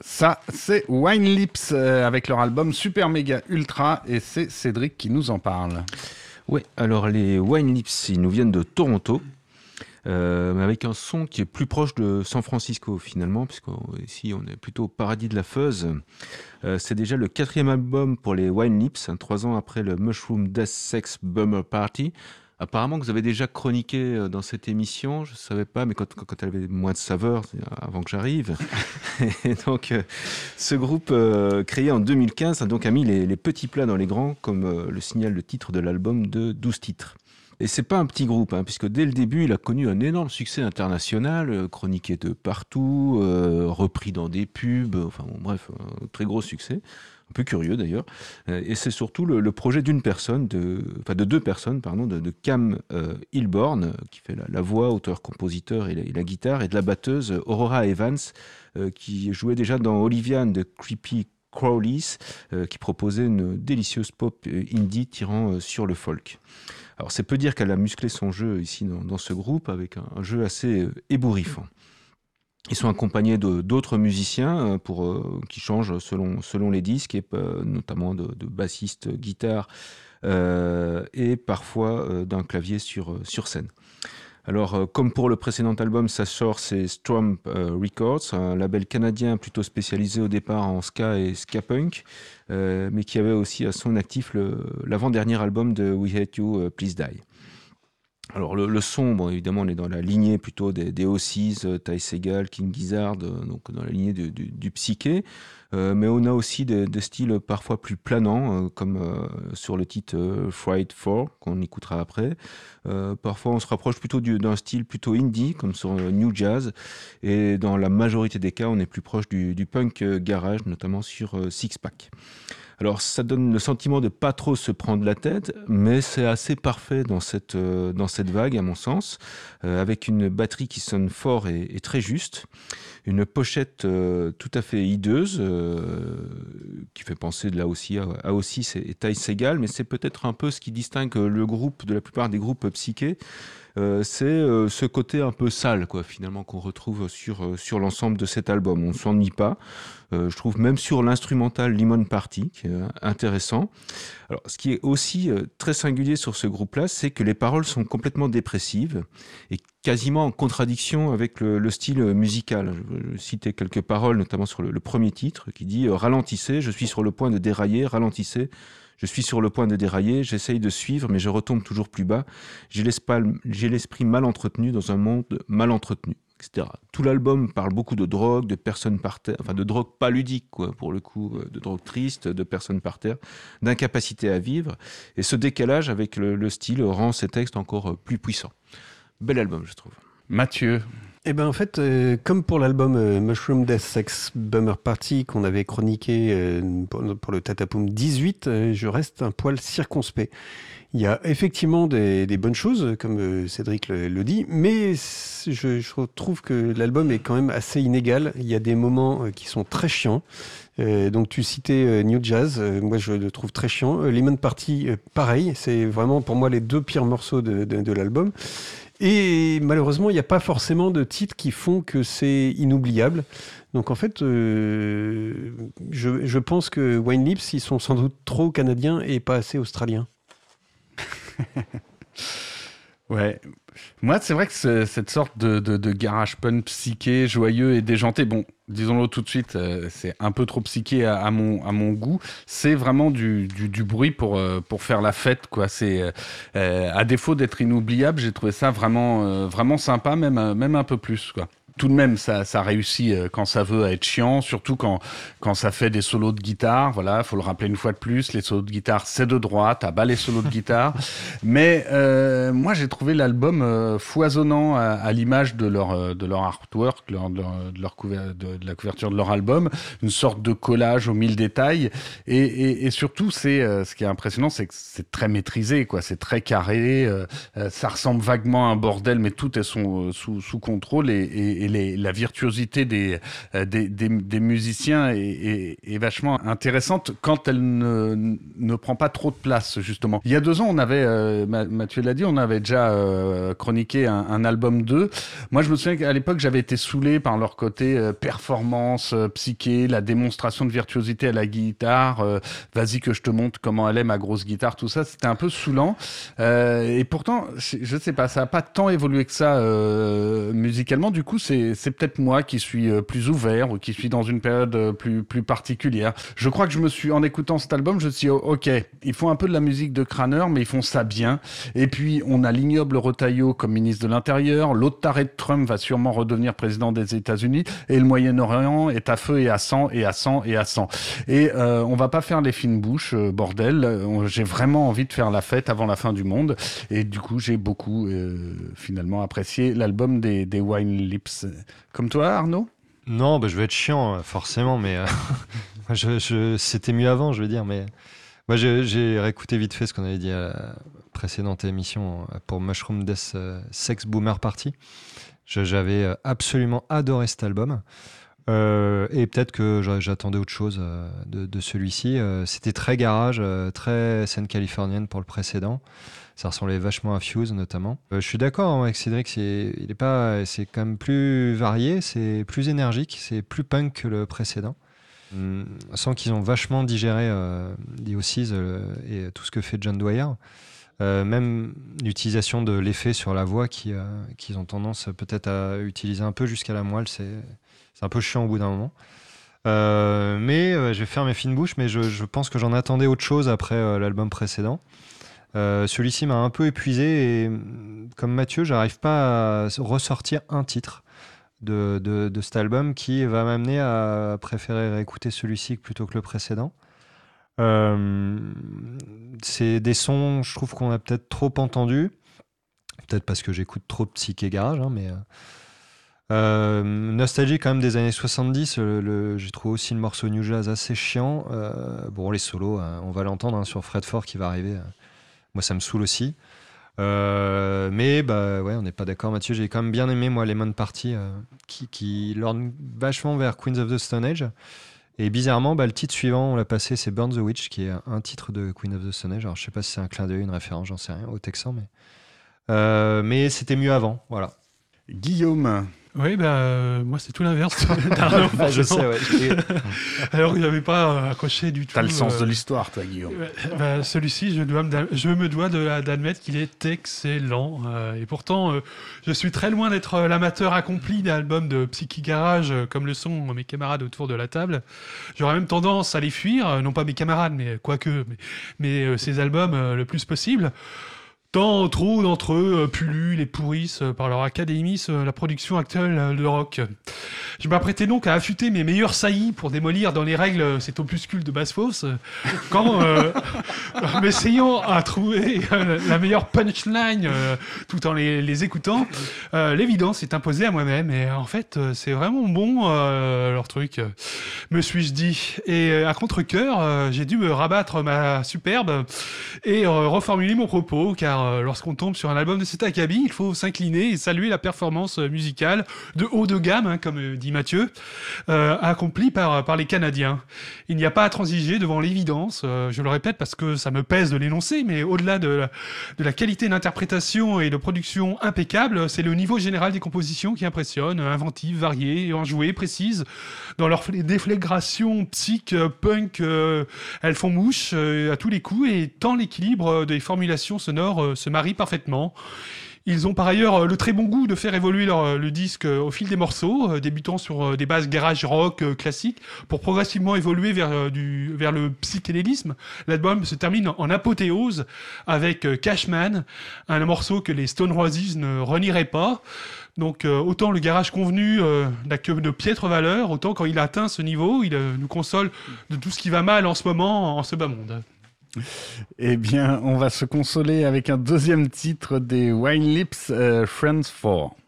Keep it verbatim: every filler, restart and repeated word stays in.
Ça, c'est Wine Lips euh, avec leur album Super Méga Ultra et c'est Cédric qui nous en parle. Oui, alors les Wine Lips, ils nous viennent de Toronto, euh, mais avec un son qui est plus proche de San Francisco finalement, puisqu'ici on est plutôt au paradis de la fuzz. Euh, c'est déjà le quatrième album pour les Wine Lips, hein, trois ans après le Mushroom Death Sex Bummer Party. Apparemment que vous avez déjà chroniqué dans cette émission, je ne savais pas, mais quand, quand elle avait moins de saveur, avant que j'arrive. Et donc, euh, ce groupe euh, créé en deux mille quinze a donc a mis les, les petits plats dans les grands, comme euh, le signale le titre de l'album de douze titres. Et c'est pas un petit groupe, hein, puisque dès le début, il a connu un énorme succès international, euh, chroniqué de partout, euh, repris dans des pubs, enfin bon, bref, un très gros succès. Un peu curieux d'ailleurs, et c'est surtout le, le projet d'une personne, de, enfin de deux personnes, pardon, de, de Cam euh, Hilborn, qui fait la, la voix, auteur-compositeur et la, et la guitare, et de la batteuse Aurora Evans, euh, qui jouait déjà dans Olivia and the Creepy Crawlies, euh, qui proposait une délicieuse pop indie tirant euh, sur le folk. Alors c'est peu dire qu'elle a musclé son jeu ici dans, dans ce groupe, avec un, un jeu assez euh, ébouriffant. Ils sont accompagnés de, d'autres musiciens pour, euh, qui changent selon, selon les disques, et euh, notamment de, de bassistes, guitares euh, et parfois euh, d'un clavier sur, sur scène. Alors, euh, comme pour le précédent album, ça sort c'est Strum euh, Records, un label canadien plutôt spécialisé au départ en ska et ska punk, euh, mais qui avait aussi à son actif le, l'avant-dernier album de We Hate You, uh, Please Die. Alors le, le son, bon, évidemment, on est dans la lignée plutôt des, des Ossies, euh, Ty Segall, King Gizzard, euh, donc dans la lignée du, du, du psyché, euh, mais on a aussi des, des styles parfois plus planants, euh, comme euh, sur le titre euh, Fright four, qu'on écoutera après. Euh, parfois, on se rapproche plutôt du, d'un style plutôt indie, comme sur euh, New Jazz, et dans la majorité des cas, on est plus proche du, du punk euh, garage, notamment sur euh, Six Pack. Alors ça donne le sentiment de pas trop se prendre la tête, mais c'est assez parfait dans cette, euh, dans cette vague à mon sens, euh, avec une batterie qui sonne fort et, et très juste, une pochette euh, tout à fait hideuse, euh, qui fait penser là aussi à, à Ossies et, et Ty Segall, mais c'est peut-être un peu ce qui distingue le groupe de la plupart des groupes psychés. Euh, c'est euh, ce côté un peu sale, quoi, finalement, qu'on retrouve sur, euh, sur l'ensemble de cet album. On ne s'ennuie pas. Euh, je trouve même sur l'instrumental Lemon Party, qui est euh, intéressant. Alors, ce qui est aussi euh, très singulier sur ce groupe-là, c'est que les paroles sont complètement dépressives et quasiment en contradiction avec le, le style musical. Je vais citer quelques paroles, notamment sur le, le premier titre, qui dit euh, « Ralentissez, je suis sur le point de dérailler, ralentissez ». Je suis sur le point de dérailler, j'essaye de suivre, mais je retombe toujours plus bas. J'ai l'esprit mal entretenu dans un monde mal entretenu, et cetera. Tout l'album parle beaucoup de drogue, de personnes par terre, enfin de drogue pas ludique, quoi, pour le coup, de drogue triste, de personnes par terre, d'incapacité à vivre. Et ce décalage avec le, le style rend ces textes encore plus puissants. Bel album, je trouve. Mathieu. Eh ben en fait, euh, comme pour l'album euh, Mushroom Death Sex Bummer Party qu'on avait chroniqué euh, pour, pour le Tatapoum dix-huit, euh, je reste un poil circonspect. Il y a effectivement des, des bonnes choses, comme euh, Cédric le, le dit, mais je, je trouve que l'album est quand même assez inégal. Il y a des moments euh, qui sont très chiants. Euh, donc tu citais euh, New Jazz, euh, moi je le trouve très chiant. Euh, Lemon Party, euh, pareil, c'est vraiment pour moi les deux pires morceaux de, de, de l'album. Et malheureusement, il n'y a pas forcément de titres qui font que c'est inoubliable. Donc en fait, euh, je, je pense que Wine Lips, ils sont sans doute trop canadiens et pas assez australiens. Ouais. Moi, c'est vrai que c'est, cette sorte de, de, de garage punk psyché, joyeux et déjanté, bon, disons-le tout de suite, euh, c'est un peu trop psyché à, à, mon, à mon goût. C'est vraiment du, du, du bruit pour, euh, pour faire la fête, quoi. C'est, euh, à défaut d'être inoubliable, j'ai trouvé ça vraiment, euh, vraiment sympa, même, même un peu plus, quoi. Tout de même, ça, ça réussit quand ça veut à être chiant, surtout quand, quand ça fait des solos de guitare. Voilà, faut le rappeler une fois de plus, les solos de guitare, c'est de droite, à bas les solos de guitare. Mais euh, moi, j'ai trouvé l'album euh, foisonnant à, à l'image de leur, de leur artwork, leur, de, leur, de, leur couver- de, de la couverture de leur album, une sorte de collage aux mille détails. Et, et, et surtout, c'est euh, ce qui est impressionnant, c'est que c'est très maîtrisé, quoi. C'est très carré. Euh, ça ressemble vaguement à un bordel, mais tout est son, sous, sous contrôle et, et et les, la virtuosité des, des, des, des musiciens est, est, est vachement intéressante quand elle ne, ne prend pas trop de place, justement. Il y a deux ans, on avait, euh, Mathieu l'a dit, on avait déjà euh, chroniqué un, un album d'eux. Moi, je me souviens qu'à l'époque, j'avais été saoulé par leur côté euh, performance, euh, psyché, la démonstration de virtuosité à la guitare. Euh, vas-y que je te montre comment elle est, ma grosse guitare, tout ça. C'était un peu saoulant. Euh, et pourtant, je sais pas, ça n'a pas tant évolué que ça euh, musicalement. Du coup, c'est, c'est peut-être moi qui suis euh, plus ouvert ou qui suis dans une période euh, plus, plus particulière. Je crois que je me suis, en écoutant cet album, je me suis dit, oh, ok, ils font un peu de la musique de crâneur, mais ils font ça bien. Et puis, on a l'ignoble Retailleau comme ministre de l'Intérieur. L'autre taré de Trump va sûrement redevenir président des États-Unis. Et le Moyen-Orient est à feu et à sang et à sang et à sang. Et euh, on va pas faire les fines bouches, euh, bordel. Euh, j'ai vraiment envie de faire la fête avant la fin du monde. Et du coup, j'ai beaucoup, euh, finalement, apprécié l'album des, des Wine Lips. Comme toi, Arnaud ? Non, bah, je vais être chiant, forcément, mais euh, je, je, c'était mieux avant, je veux dire. Mais moi, j'ai, j'ai réécouté vite fait ce qu'on avait dit à la précédente émission pour Mushroom Death euh, Sex Boomer Party. Je, j'avais absolument adoré cet album. Euh, et peut-être que j'attendais autre chose euh, de, de celui-ci. Euh, c'était très garage, euh, très scène californienne pour le précédent. Ça ressemblait vachement à Fuse notamment. Euh, je suis d'accord avec Cédric, c'est, il est pas, c'est quand même plus varié, c'est plus énergique, c'est plus punk que le précédent. On sent qu'ils ont vachement digéré euh, The Oasis euh, et tout ce que fait John Dwyer. Euh, même l'utilisation de l'effet sur la voix qui, euh, qu'ils ont tendance peut-être à utiliser un peu jusqu'à la moelle, c'est, c'est un peu chiant au bout d'un moment. Euh, mais euh, je vais faire mes fines bouches, mais je, je pense que j'en attendais autre chose après euh, l'album précédent. Euh, celui-ci m'a un peu épuisé et comme Mathieu, j'arrive pas à ressortir un titre de, de, de cet album qui va m'amener à préférer réécouter celui-ci plutôt que le précédent. Euh, c'est des sons, je trouve qu'on a peut-être trop entendu, peut-être parce que j'écoute trop de psyché garage, hein, mais euh, nostalgie quand même des années soixante-dix. Le, le, j'ai trouvé aussi le morceau New Jazz assez chiant. Euh, bon, les solos, hein, on va l'entendre hein, sur Fred Ford qui va arriver. Moi, ça me saoule aussi. Euh, mais bah ouais, on n'est pas d'accord, Mathieu. J'ai quand même bien aimé moi Lemon Party, euh, qui, qui lorne vachement vers Queens of the Stone Age. Et bizarrement, bah, le titre suivant, on l'a passé, c'est Burn the Witch, qui est un titre de Queen of the Stone Age. Alors, je sais pas si c'est un clin d'œil, une référence, j'en sais rien, au Texan, mais euh, mais c'était mieux avant, voilà. Guillaume. Oui, bah, euh, moi, c'est tout l'inverse d'Arnaud. Bah, je sais, ouais. Alors, il n'avait pas accroché du tout. T'as le sens euh, de l'histoire, toi, Guillaume. Euh, bah, celui-ci, je, dois me, je me dois de, d'admettre qu'il est excellent. Euh, et pourtant, euh, je suis très loin d'être l'amateur accompli d'albums de Psyche Garage, euh, comme le sont mes camarades autour de la table. J'aurais même tendance à les fuir, euh, non pas mes camarades, mais quoique, mais, mais euh, ces albums euh, le plus possible. Tant trop d'entre eux euh, pullulent et pourrissent euh, par leur académisme euh, la production actuelle euh, de rock. Je m'apprêtais donc à affûter mes meilleurs saillies pour démolir dans les règles euh, cet opuscule de basse-fosse, euh, quand, euh, en m'essayant à trouver euh, la meilleure punchline euh, tout en les, les écoutant, euh, l'évidence s'est imposée à moi-même. Et en fait, euh, c'est vraiment bon euh, leur truc, euh, me suis-je dit. Et euh, à contre-cœur, euh, j'ai dû me rabattre ma superbe et euh, reformuler mon propos, car euh, lorsqu'on tombe sur un album de cet acabit, il faut s'incliner et saluer la performance euh, musicale de haut de gamme, hein, comme euh, dit Mathieu, euh, accomplie par, par les Canadiens. Il n'y a pas à transiger devant l'évidence, euh, je le répète parce que ça me pèse de l'énoncer, mais au-delà de la, de la qualité d'interprétation et de production impeccable, c'est le niveau général des compositions qui impressionne, inventives, variées, enjouées, précises, dans leur déflagration psych, punk, euh, elles font mouche euh, à tous les coups, et tant l'équilibre des formulations sonores euh, se marie parfaitement. Ils ont par ailleurs le très bon goût de faire évoluer leur, le disque au fil des morceaux, euh, débutant sur euh, des bases garage rock euh, classiques, pour progressivement évoluer vers, euh, du, vers le psychédélisme. L'album se termine en apothéose avec euh, Cashman, un morceau que les Stone Roses ne renieraient pas. Donc euh, autant le garage convenu euh, n'a que de piètre valeur, autant quand il atteint ce niveau, il euh, nous console de tout ce qui va mal en ce moment en ce bas monde. Eh bien, on va se consoler avec un deuxième titre des Wine Lips, euh, Friends four.